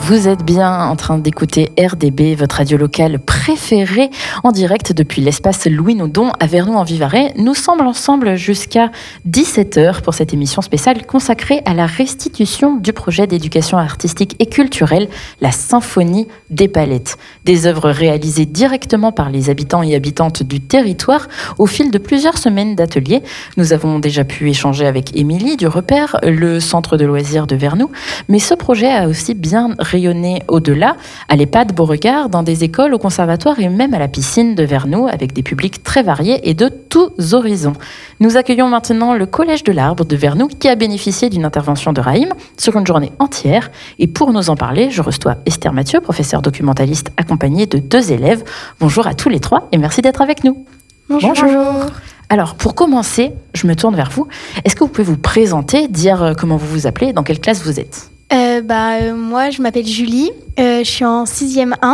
Vous êtes bien en train d'écouter RDB, votre radio locale préférée, en direct depuis l'espace Louis Naudon à Vernoux-en-Vivarais. Nous sommes ensemble jusqu'à 17h pour cette émission spéciale consacrée à la restitution du projet d'éducation artistique et culturelle, la Symphonie des Palettes. Des œuvres réalisées directement par les habitants et habitantes du territoire au fil de plusieurs semaines d'ateliers. Nous avons déjà pu échanger avec Émilie du Repère, le centre de loisirs de Vernoux, mais ce projet a aussi bien rayonné au-delà, à l'EHPAD Beauregard, dans des écoles, au conservatoire et même à la piscine de Vernoux, avec des publics très variés et de tous horizons. Nous accueillons maintenant le Collège de l'Arbre de Vernoux, qui a bénéficié d'une intervention de Raïm sur une journée entière. Et pour nous en parler, je reçois Esther Mathieu, professeure documentaliste accompagnée de 2 élèves. Bonjour à tous les 3 et merci d'être avec nous. Bonjour. Alors, pour commencer, je me tourne vers vous. Est-ce que vous pouvez vous présenter, dire comment vous vous appelez, dans quelle classe vous êtes ? Moi, je m'appelle Julie, je suis en 6e 1.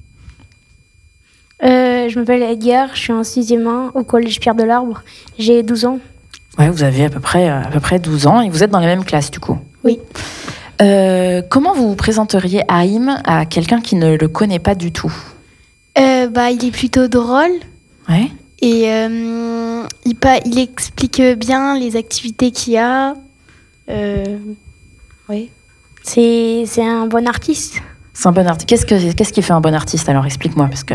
Je m'appelle Edgar, je suis en 6e 1 au Collège Pierre de l'Arbre. J'ai 12 ans. Ouais, vous avez à peu près 12 ans et vous êtes dans la même classe du coup. Oui. Comment vous présenteriez Haïm à quelqu'un qui ne le connaît pas du tout ? Il est plutôt drôle. Ouais. Et il explique bien les activités qu'il y a. Oui. C'est un bon artiste. C'est un bon artiste. Qu'est-ce qui fait un bon artiste alors ? Explique-moi parce que.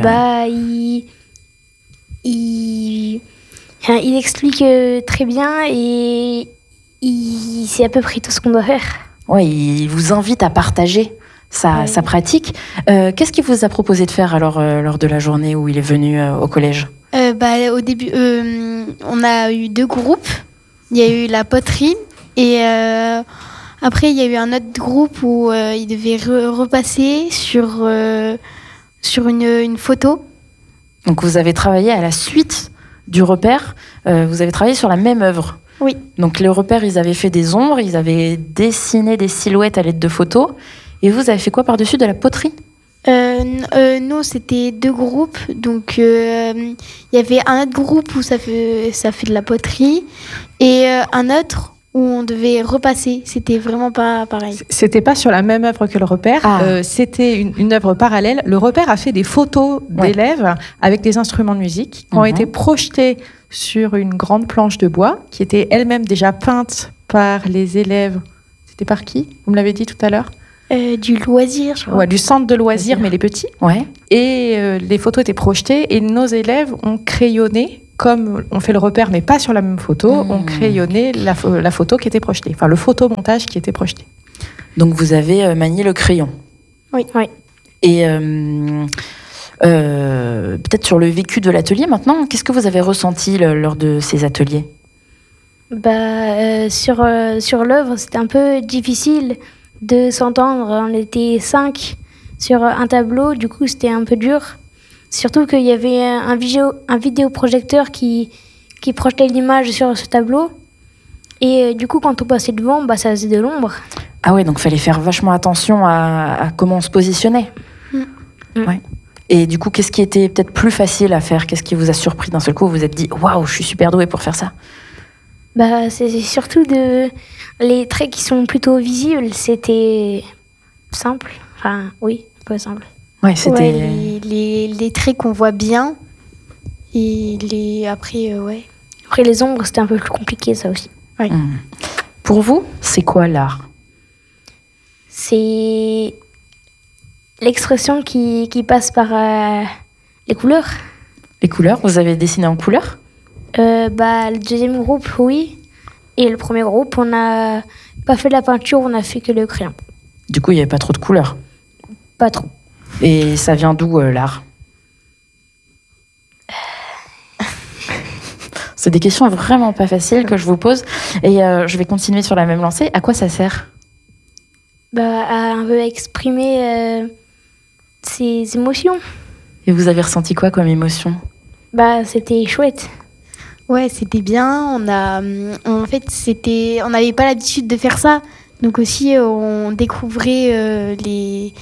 Il explique très bien et il sait à peu près tout ce qu'on doit faire. Ouais, il vous invite à partager sa pratique. Qu'est-ce qu'il vous a proposé de faire alors lors de la journée où il est venu au collège ? Au début, on a eu 2 groupes. Il y a eu la poterie et après il y a eu un autre groupe où il devait repasser sur une photo. Donc vous avez travaillé à la suite du Repère. Vous avez travaillé sur la même œuvre. Oui. Donc le Repère, ils avaient fait des ombres, ils avaient dessiné des silhouettes à l'aide de photos. Et vous avez fait quoi par-dessus ? De la poterie ? Nous, c'était 2 groupes. Donc, il y avait un autre groupe où ça fait de la poterie et un autre où on devait repasser. C'était vraiment pas pareil. C'était pas sur la même œuvre que le Repère. C'était une œuvre parallèle. Le Repère a fait des photos d'élèves avec des instruments de musique qui ont été projetés sur une grande planche de bois qui était elle-même déjà peinte par les élèves. C'était par qui ? Vous me l'avez dit tout à l'heure ? Du loisir, je crois. Ouais, du centre de loisirs, mais les petits. Ouais. Et les photos étaient projetées et nos élèves ont crayonné, comme on fait le Repère, mais pas sur la même photo, ont crayonné la photo qui était projetée, enfin le photomontage qui était projeté. Donc vous avez manié le crayon. Oui. Et peut-être sur le vécu de l'atelier maintenant, qu'est-ce que vous avez ressenti lors de ces ateliers ? Sur l'œuvre, c'était un peu difficile de s'entendre. On était 5 sur un tableau, du coup c'était un peu dur. Surtout qu'il y avait un vidéoprojecteur qui projetait l'image sur ce tableau. Et du coup, quand on passait devant, ça faisait de l'ombre. Ah ouais, donc il fallait faire vachement attention à comment on se positionnait. Ouais. Et du coup, qu'est-ce qui était peut-être plus facile à faire ? Qu'est-ce qui vous a surpris d'un seul coup ? Vous vous êtes dit « Waouh, je suis super douée pour faire ça ». C'est surtout les traits qui sont plutôt visibles, c'était simple. Enfin, oui, pas simple. Ouais, c'était... Ouais, les traits qu'on voit bien. Et après, Après, les ombres, c'était un peu plus compliqué, ça aussi. Ouais. Pour vous, c'est quoi l'art ? C'est l'expression qui passe par les couleurs. Les couleurs, vous avez dessiné en couleur ? Le deuxième groupe, oui. Et le premier groupe, on n'a pas fait de la peinture, on a fait que le crayon. Du coup, il n'y avait pas trop de couleurs ? Pas trop. Et ça vient d'où, l'art ? C'est des questions vraiment pas faciles que je vous pose. Et je vais continuer sur la même lancée. À quoi ça sert ? À un peu exprimer ses émotions. Et vous avez ressenti quoi comme émotion ? C'était chouette. Ouais, c'était bien. On n'avait pas l'habitude de faire ça. Donc aussi, on découvrait les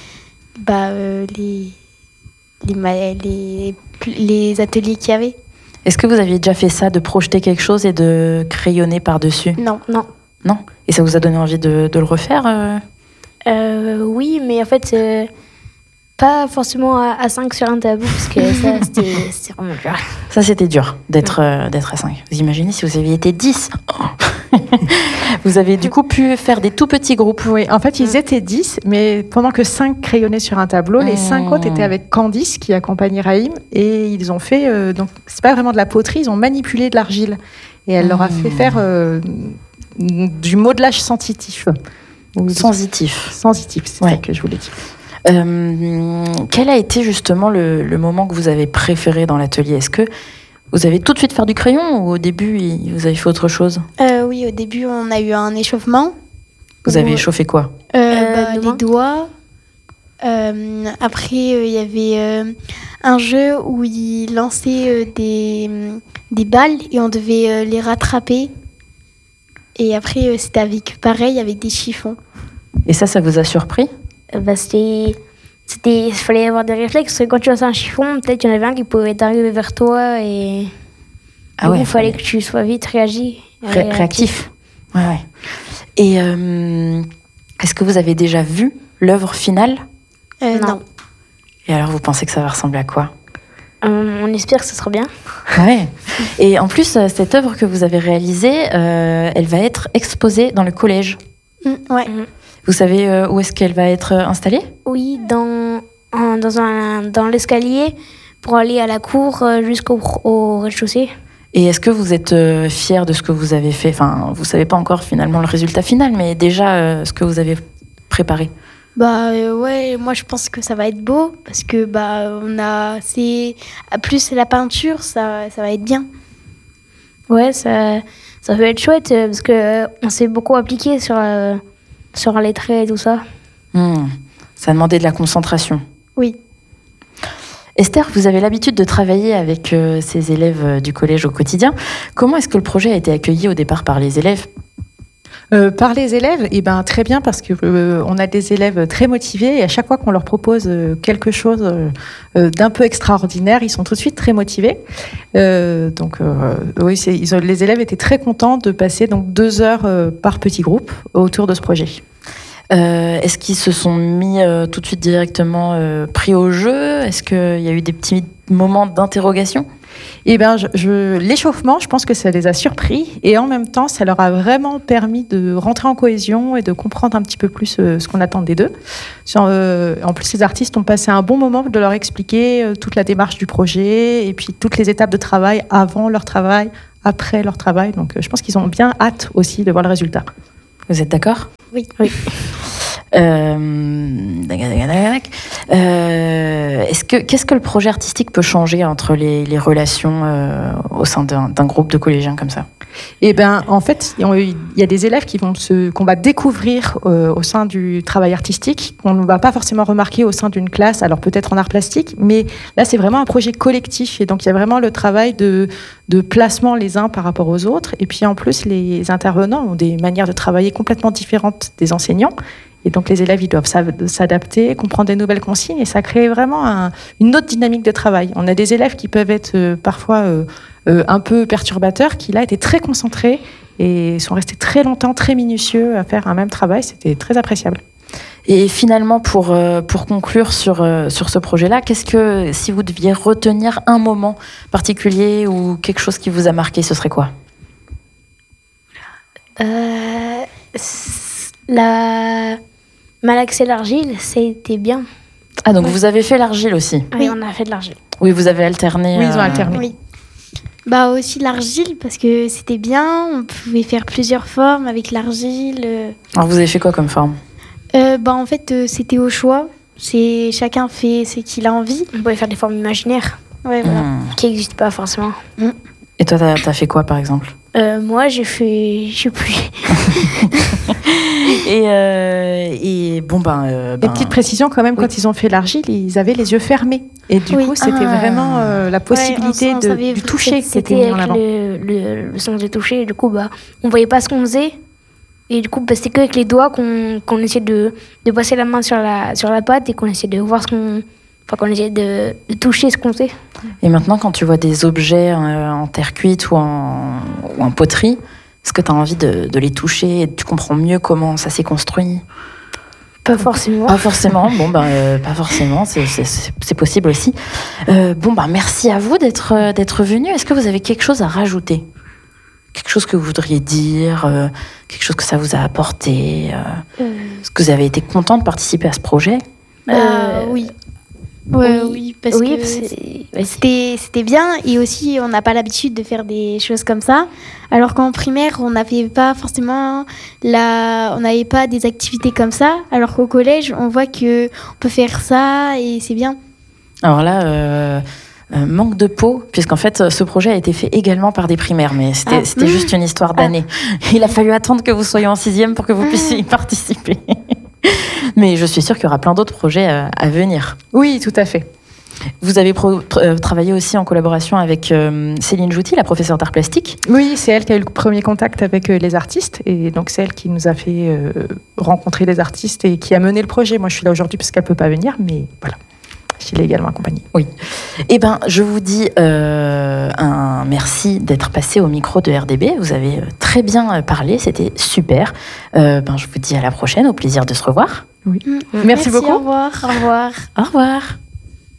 ateliers qu'il y avait. Est-ce que vous aviez déjà fait ça, de projeter quelque chose et de crayonner par-dessus ? Non. Non ? Et ça vous a donné envie de le refaire Oui, mais en fait, pas forcément à 5 sur un tableau, parce que ça, c'était vraiment dur. Ça, c'était dur d'être à 5. Vous imaginez si vous aviez été 10 Vous avez du coup pu faire des tout petits groupes. Oui, en fait, ils étaient 10, mais pendant que 5 crayonnaient sur un tableau, les 5 autres étaient avec Candice, qui accompagnait Raïm, et ils ont fait, donc c'est pas vraiment de la poterie, ils ont manipulé de l'argile. Et elle leur a fait faire du modelage sensitif. Sensitif, c'est ça que je voulais dire. Quel a été justement le moment que vous avez préféré dans l'atelier ? Est-ce que vous avez tout de suite fait du crayon ou au début vous avez fait autre chose ? Oui, au début on a eu un échauffement. Vous avez échauffé quoi ? Les doigts. Après il y avait un jeu où ils lançaient des balles et on devait les rattraper. Et après c'était avec des chiffons. Et ça vous a surpris ? Il fallait avoir des réflexes. Quand tu lançais un chiffon, peut-être qu'il y en avait un qui pouvait arriver vers toi et il fallait que tu sois vite réactif. Ouais. Et est-ce que vous avez déjà vu l'œuvre finale ? Non. Et alors, vous pensez que ça va ressembler à quoi ? On espère que ce sera bien. Ouais. Et en plus, cette œuvre que vous avez réalisée, elle va être exposée dans le collège. Ouais. Vous savez où est-ce qu'elle va être installée ? Oui, dans l'escalier pour aller à la cour jusqu'au rez-de-chaussée. Et est-ce que vous êtes fiers de ce que vous avez fait ? Enfin, vous savez pas encore finalement le résultat final, mais déjà ce que vous avez préparé. Ouais, moi je pense que ça va être beau parce que plus la peinture, ça va être bien. Ouais, ça peut être chouette parce que on s'est beaucoup appliqué sur les traits et tout ça. Ça a demandé de la concentration. Oui. Esther, vous avez l'habitude de travailler avec ces élèves du collège au quotidien. Comment est-ce que le projet a été accueilli au départ par les élèves ? Par les élèves, très bien parce que on a des élèves très motivés et à chaque fois qu'on leur propose quelque chose d'un peu extraordinaire, ils sont tout de suite très motivés. Les élèves étaient très contents de passer donc 2 heures par petit groupe autour de ce projet. Est-ce qu'ils se sont mis tout de suite directement pris au jeu ? Est-ce qu'il y a eu des petits moments d'interrogation ? L'échauffement, je pense que ça les a surpris et en même temps, ça leur a vraiment permis de rentrer en cohésion et de comprendre un petit peu plus ce qu'on attendait d'eux. En plus, les artistes ont passé un bon moment de leur expliquer toute la démarche du projet et puis toutes les étapes de travail avant leur travail, après leur travail. Donc, je pense qu'ils ont bien hâte aussi de voir le résultat. Vous êtes d'accord ? Oui. Qu'est-ce que le projet artistique peut changer entre les relations au sein d'un groupe de collégiens comme ça ? En fait, il y a des élèves qu'on va découvrir au sein du travail artistique, qu'on ne va pas forcément remarquer au sein d'une classe, alors peut-être en art plastique, mais là c'est vraiment un projet collectif et donc il y a vraiment le travail de placement les uns par rapport aux autres et puis en plus les intervenants ont des manières de travailler complètement différentes des enseignants. Et donc, les élèves, ils doivent s'adapter, comprendre des nouvelles consignes et ça crée vraiment une autre dynamique de travail. On a des élèves qui peuvent être parfois un peu perturbateurs, qui là étaient très concentrés et sont restés très longtemps, très minutieux à faire un même travail. C'était très appréciable. Et finalement, pour conclure sur ce projet-là, si vous deviez retenir un moment particulier ou quelque chose qui vous a marqué, ce serait quoi ? La malaxer l'argile, c'était bien. Ah, donc vous avez fait l'argile aussi ? Oui, on a fait de l'argile. Oui, vous avez alterné. Oui, ils ont alterné. Oui. Aussi l'argile, parce que c'était bien, on pouvait faire plusieurs formes avec l'argile. Alors vous avez fait quoi comme forme ? En fait, c'était au choix. Chacun fait ce qu'il a envie. On pouvait faire des formes imaginaires. Ouais, voilà. Qui n'existent pas forcément. Et toi, t'as fait quoi, par exemple ? Moi, j'ai fait... Je sais plus. Et petite précision quand même, quand ils ont fait l'argile, ils avaient les yeux fermés. Et du coup, c'était vraiment la possibilité du toucher qui était mis en avant. Le sens du toucher. Et du coup, on voyait pas ce qu'on faisait. Et du coup, c'était qu'avec les doigts qu'on essayait de passer la main sur la pâte et qu'on essayait de voir qu'on essayait de toucher ce qu'on faisait. Et maintenant, quand tu vois des objets en terre cuite ou en poterie, est-ce que tu as envie de les toucher et tu comprends mieux comment ça s'est construit ? Pas forcément. Pas forcément. Bon, pas forcément. C'est possible aussi. Merci à vous d'être venu. Est-ce que vous avez quelque chose à rajouter? Quelque chose que vous voudriez dire, quelque chose que ça vous a apporté. Est-ce que vous avez été content de participer à ce projet? Oui. Oui, parce que c'était bien. Et aussi, on n'a pas l'habitude de faire des choses comme ça. Alors qu'en primaire, on n'avait pas forcément on n'avait pas des activités comme ça. Alors qu'au collège, on voit qu'on peut faire ça et c'est bien. Alors là... manque de peau, puisqu'en fait, ce projet a été fait également par des primaires, mais c'était juste une histoire d'année. Il a fallu attendre que vous soyez en 6e pour que vous puissiez y participer. Mais je suis sûre qu'il y aura plein d'autres projets à venir. Oui, tout à fait. Vous avez travaillé aussi en collaboration avec Céline Jouty, la professeure d'art plastique. Oui, c'est elle qui a eu le premier contact avec les artistes. Et donc, c'est elle qui nous a fait rencontrer les artistes et qui a mené le projet. Moi, je suis là aujourd'hui parce qu'elle ne peut pas venir, mais voilà. Je l'ai également accompagnée. Oui. Je vous dis un merci d'être passé au micro de RDB. Vous avez très bien parlé, c'était super. Je vous dis à la prochaine, au plaisir de se revoir. Oui. Merci beaucoup. Au revoir. Au revoir.